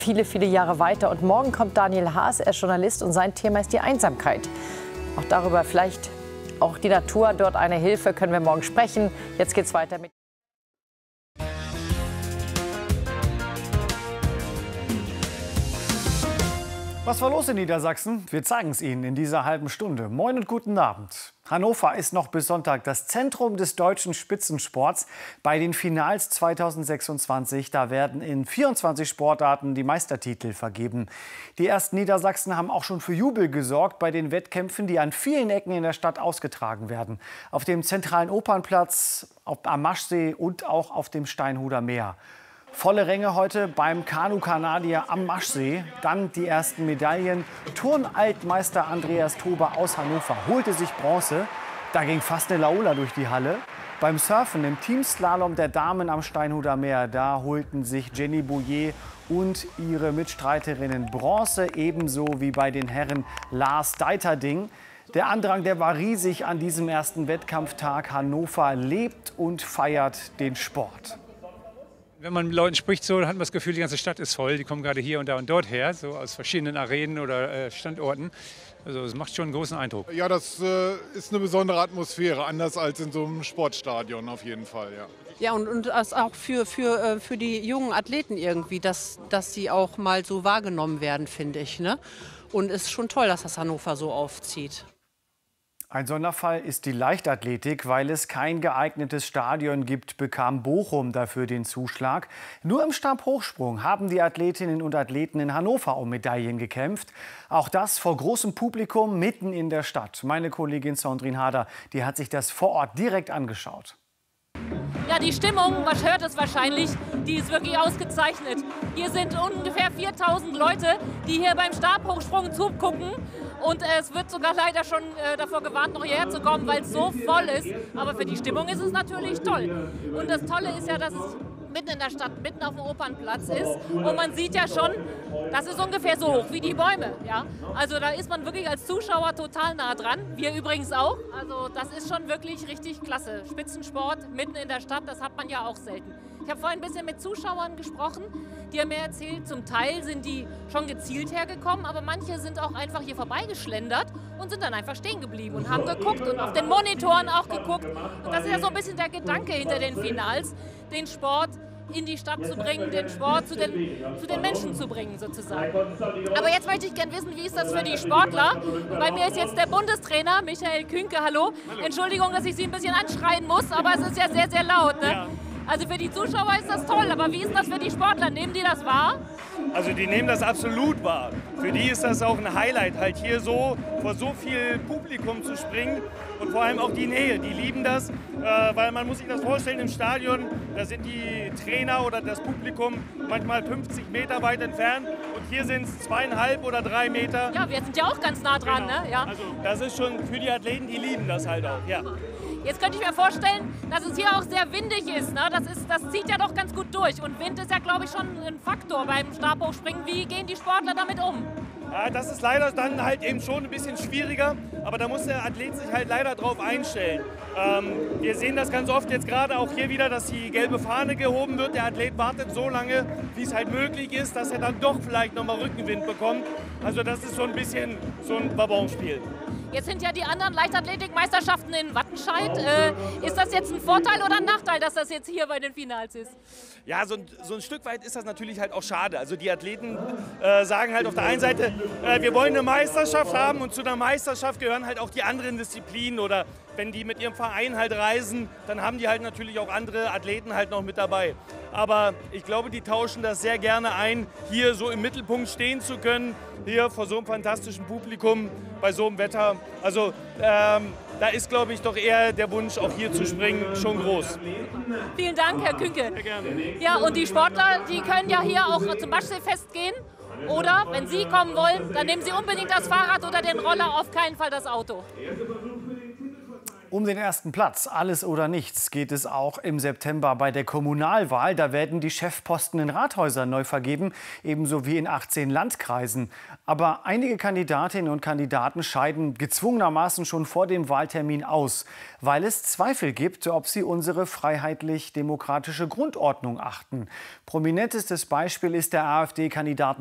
Viele, viele Jahre weiter. Und morgen kommt Daniel Haas, er ist Journalist und sein Thema ist die Einsamkeit. Auch darüber vielleicht auch die Natur dort eine Hilfe, können wir morgen sprechen. Jetzt geht's weiter mit. Was war los in Niedersachsen? Wir zeigen es Ihnen in dieser halben Stunde. Moin und guten Abend. Hannover ist noch bis Sonntag das Zentrum des deutschen Spitzensports. Bei den Finals 2026, da werden in 24 Sportarten die Meistertitel vergeben. Die ersten Niedersachsen haben auch schon für Jubel gesorgt bei den Wettkämpfen, die an vielen Ecken in der Stadt ausgetragen werden. Auf dem zentralen Opernplatz, am Maschsee und auch auf dem Steinhuder Meer. Volle Ränge heute beim Kanu-Kanadier am Maschsee. Dann die ersten Medaillen. Turnaltmeister Andreas Tober aus Hannover holte sich Bronze. Da ging fast eine Laola durch die Halle. Beim Surfen im Teamslalom der Damen am Steinhuder Meer, da holten sich Jenny Bouyer und ihre Mitstreiterinnen Bronze, ebenso wie bei den Herren Lars Deiterding. Der Andrang, der war riesig an diesem ersten Wettkampftag. Hannover lebt und feiert den Sport. Wenn man mit Leuten spricht, so, hat man das Gefühl, die ganze Stadt ist voll. Die kommen gerade hier und da und dort her, so aus verschiedenen Arenen oder Standorten. Also es macht schon einen großen Eindruck. Ja, das ist eine besondere Atmosphäre, anders als in so einem Sportstadion auf jeden Fall. Ja, ja und das auch für die jungen Athleten irgendwie, dass sie auch mal so wahrgenommen werden, finde ich. Ne? Und es ist schon toll, dass das Hannover so aufzieht. Ein Sonderfall ist die Leichtathletik. Weil es kein geeignetes Stadion gibt, bekam Bochum dafür den Zuschlag. Nur im Stabhochsprung haben die Athletinnen und Athleten in Hannover um Medaillen gekämpft. Auch das vor großem Publikum mitten in der Stadt. Meine Kollegin Sandrine Harder, die hat sich das vor Ort direkt angeschaut. Ja, die Stimmung, man hört es wahrscheinlich, die ist wirklich ausgezeichnet. Hier sind ungefähr 4000 Leute, die hier beim Stabhochsprung zugucken. Und es wird sogar leider schon davor gewarnt, noch hierher zu kommen, weil es so voll ist. Aber für die Stimmung ist es natürlich toll. Und das Tolle ist ja, dass es mitten in der Stadt, mitten auf dem Opernplatz ist. Und man sieht ja schon, das ist ungefähr so hoch wie die Bäume. Ja? Also da ist man wirklich als Zuschauer total nah dran. Wir übrigens auch. Also das ist schon wirklich richtig klasse. Spitzensport mitten in der Stadt, das hat man ja auch selten. Ich habe vorhin ein bisschen mit Zuschauern gesprochen, die haben mir erzählt, zum Teil sind die schon gezielt hergekommen, aber manche sind auch einfach hier vorbeigeschlendert und sind dann einfach stehen geblieben und haben geguckt und auf den Monitoren auch geguckt. Und das ist ja so ein bisschen der Gedanke hinter den Finals, den Sport in die Stadt zu bringen, den Sport zu den Menschen zu bringen sozusagen. Aber jetzt möchte ich gerne wissen, wie ist das für die Sportler? Und bei mir ist jetzt der Bundestrainer Michael Künke. Hallo. Entschuldigung, dass ich Sie ein bisschen anschreien muss, aber es ist ja sehr, sehr laut. Ne? Ja. Also für die Zuschauer ist das toll, aber wie ist das für die Sportler? Nehmen die das wahr? Also die nehmen das absolut wahr. Für die ist das auch ein Highlight, halt hier so vor so viel Publikum zu springen und vor allem auch die Nähe. Die lieben das, weil man muss sich das vorstellen, im Stadion, da sind die Trainer oder das Publikum manchmal 50 Meter weit entfernt und hier sind es 2,5 oder 3 Meter. Ja, wir sind ja auch ganz nah dran, genau. Ne? Ja. Also das ist schon für die Athleten, die lieben das halt auch, ja. Jetzt könnte ich mir vorstellen, dass es hier auch sehr windig ist. Ne? Das zieht ja doch ganz gut durch. Und Wind ist ja, glaube ich, schon ein Faktor beim Stabhochspringen. Wie gehen die Sportler damit um? Ja, das ist leider dann halt eben schon ein bisschen schwieriger. Aber da muss der Athlet sich halt leider drauf einstellen. Wir sehen das ganz oft jetzt gerade auch hier wieder, dass die gelbe Fahne gehoben wird. Der Athlet wartet so lange, wie es halt möglich ist, dass er dann doch vielleicht nochmal Rückenwind bekommt. Also das ist so ein bisschen so ein Ballonspiel. Jetzt sind ja die anderen Leichtathletikmeisterschaften in Wattenscheid. Ist das jetzt ein Vorteil oder ein Nachteil, dass das jetzt hier bei den Finals ist? Ja, so ein Stück weit ist das natürlich halt auch schade. Also die Athleten sagen halt auf der einen Seite, wir wollen eine Meisterschaft haben und zu einer Meisterschaft gehören halt auch die anderen Disziplinen oder wenn die mit ihrem Verein halt reisen, dann haben die halt natürlich auch andere Athleten halt noch mit dabei. Aber ich glaube, die tauschen das sehr gerne ein, hier so im Mittelpunkt stehen zu können, hier vor so einem fantastischen Publikum, bei so einem Wetter. Also da ist, glaube ich, doch eher der Wunsch, auch hier zu springen, schon groß. Vielen Dank, Herr Künke. Sehr gerne. Ja, und die Sportler, die können ja hier auch zum Maschseefest gehen. Oder, wenn Sie kommen wollen, dann nehmen Sie unbedingt das Fahrrad oder den Roller, auf keinen Fall das Auto. Um den ersten Platz, alles oder nichts, geht es auch im September bei der Kommunalwahl. Da werden die Chefposten in Rathäusern neu vergeben, ebenso wie in 18 Landkreisen. Aber einige Kandidatinnen und Kandidaten scheiden gezwungenermaßen schon vor dem Wahltermin aus, weil es Zweifel gibt, ob sie unsere freiheitlich-demokratische Grundordnung achten. Prominentestes Beispiel ist der AfD-Kandidat